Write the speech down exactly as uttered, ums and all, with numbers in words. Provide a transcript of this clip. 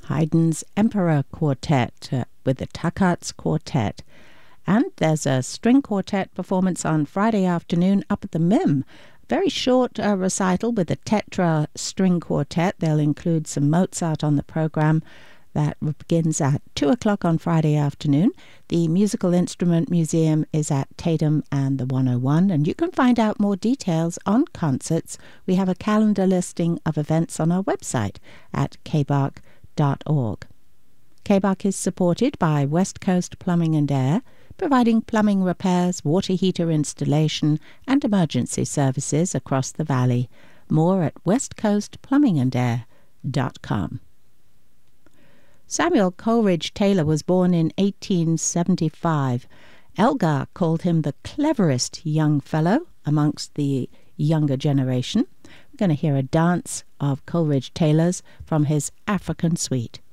Haydn's Emperor Quartet uh, with the Takats Quartet. And there's a string quartet performance on Friday afternoon up at the Mim. Very short uh, recital with the Tetra String Quartet. They'll include some Mozart on the program. That begins at two o'clock on Friday afternoon. The Musical Instrument Museum is at Tatum and the one oh one, and you can find out more details on concerts. We have a calendar listing of events on our website at k b a c dot org. K B A C is supported by West Coast Plumbing and Air, providing plumbing repairs, water heater installation, and emergency services across the valley. More at west coast plumbing and air dot com. Samuel Coleridge Taylor was born in eighteen seventy-five. Elgar called him the cleverest young fellow amongst the younger generation. We're going to hear a dance of Coleridge Taylor's from his African Suite.